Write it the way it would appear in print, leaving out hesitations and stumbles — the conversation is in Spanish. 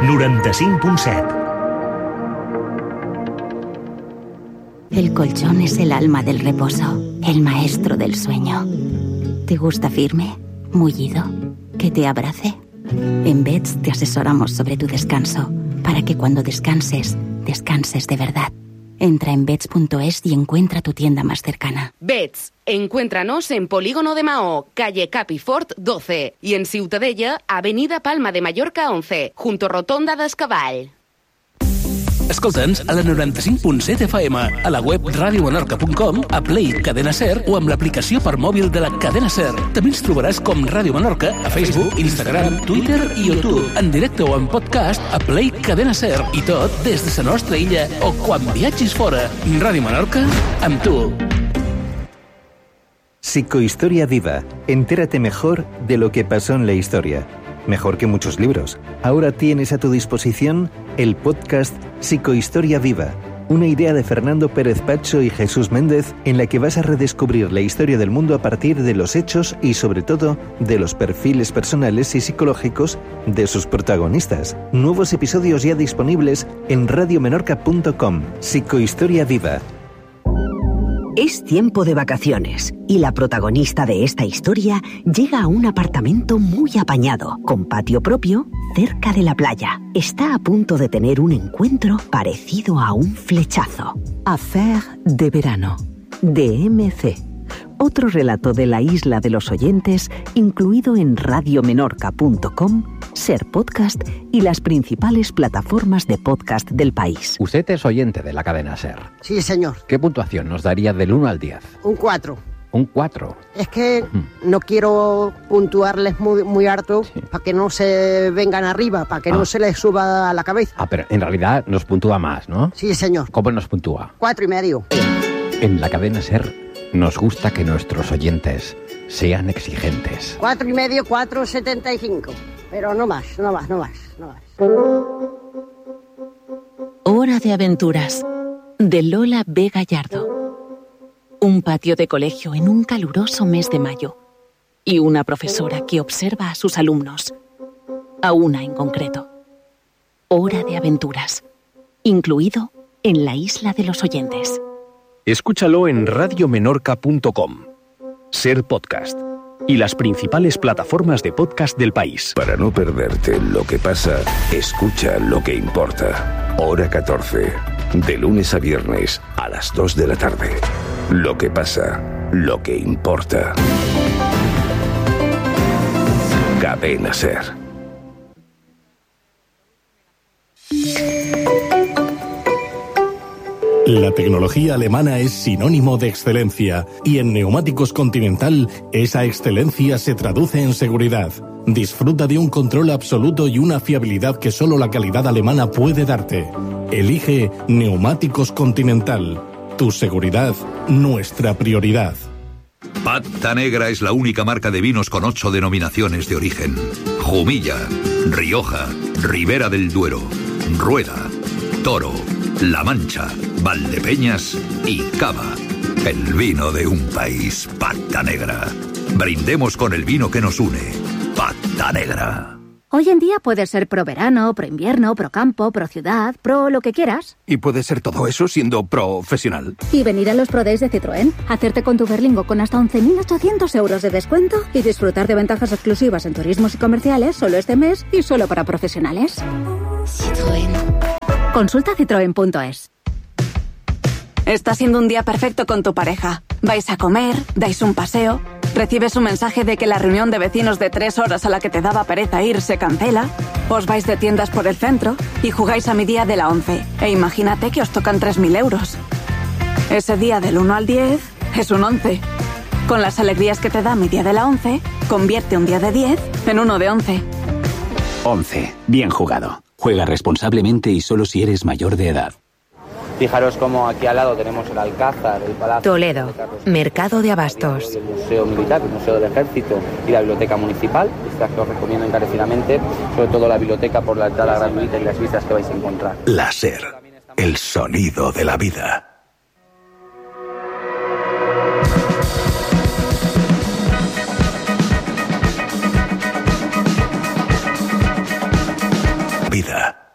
95.7. El colchón es el alma del reposo, el maestro del sueño. ¿Te gusta firme, mullido, que te abrace? En Beds te asesoramos sobre tu descanso, para que cuando descanses, descanses de verdad. Entra en beds.es y encuentra tu tienda más cercana. Beds, encuéntranos en Polígono de Mahó, calle Capifort 12, y en Ciutadella, avenida Palma de Mallorca 11, junto Rotonda d'Escavall. Escolta'ns a la 95.7 FM, a la web radiomenorca.com, a Play Cadena Ser o amb l'aplicació per mòbil de la Cadena Ser. També ens trobaràs com Ràdio Menorca a Facebook, Instagram, Twitter i YouTube, en directe o en podcast a Play Cadena Ser, i tot des de la nostra illa o quan viatgis fora. Ràdio Menorca, amb tu. Psicohistoria Viva. Entérate mejor de lo que pasó en la historia. Mejor que muchos libros. Ahora tienes a tu disposición el podcast Psicohistoria Viva, una idea de Fernando Pérez Pacho y Jesús Méndez en la que vas a redescubrir la historia del mundo a partir de los hechos y sobre todo de los perfiles personales y psicológicos de sus protagonistas. Nuevos episodios ya disponibles en radiomenorca.com. Psicohistoria Viva. Es tiempo de vacaciones y la protagonista de esta historia llega a un apartamento muy apañado, con patio propio, cerca de la playa. Está a punto de tener un encuentro parecido a un flechazo. Affaire de verano, de MC. Otro relato de la Isla de los Oyentes, incluido en radiomenorca.com, Ser Podcast y las principales plataformas de podcast del país. Usted es oyente de la cadena Ser. Sí, señor. ¿Qué puntuación nos daría del 1 al 10? Un 4. Un 4. Es que no quiero puntuarles muy harto para que no se vengan arriba, para que no se les suba a la cabeza. Pero en realidad nos puntúa más, ¿no? Sí, señor. ¿Cómo nos puntúa? 4,5. En la cadena Ser nos gusta que nuestros oyentes sean exigentes. 4,5, 4,75. Pero no más. Hora de aventuras, de Lola B. Gallardo. Un patio de colegio en un caluroso mes de mayo. Y una profesora que observa a sus alumnos. A una en concreto. Hora de aventuras. Incluido en la Isla de los Oyentes. Escúchalo en radiomenorca.com. Ser Podcast. Y las principales plataformas de podcast del país. Para no perderte lo que pasa, escucha lo que importa. Hora 14. De lunes a viernes a las 2 de la tarde. Lo que pasa, lo que importa. Cadena Ser. La tecnología alemana es sinónimo de excelencia y en Neumáticos Continental esa excelencia se traduce en seguridad. Disfruta de un control absoluto y una fiabilidad que solo la calidad alemana puede darte. Elige Neumáticos Continental. Tu seguridad, nuestra prioridad. Pata Negra es la única marca de vinos con 8 denominaciones de origen. Jumilla, Rioja, Ribera del Duero, Rueda, Toro, La Mancha, Valdepeñas y Cava. El vino de un país, Pata Negra. Brindemos con el vino que nos une. Pata Negra. Hoy en día puedes ser pro verano, pro invierno, pro campo, pro ciudad, pro lo que quieras. Y puedes ser todo eso siendo profesional. Y venir a los Pro Days de Citroën, hacerte con tu Berlingo con hasta 11.800 euros de descuento y disfrutar de ventajas exclusivas en turismos y comerciales solo este mes y solo para profesionales. Citroën. Consulta citroen.es. Está siendo un día perfecto con tu pareja. Vais a comer, dais un paseo, recibes un mensaje de que la reunión de vecinos de 3 horas a la que te daba pereza ir se cancela, os vais de tiendas por el centro y jugáis a mi día de la 11. E imagínate que os tocan 3.000 euros. Ese día del 1 al 10 es un 11. Con las alegrías que te da mi día de la 11, convierte un día de 10 en uno de 11. 11. Bien jugado. Juega responsablemente y solo si eres mayor de edad. Fijaros como aquí al lado tenemos el Alcázar, el Palacio... Toledo, Mercado de Abastos. El Museo Militar, el Museo del Ejército y la Biblioteca Municipal. Estas que os recomiendo encarecidamente, sobre todo la biblioteca por la entrada gratuita y las vistas que vais a encontrar. La Ser, el sonido de la vida. vida.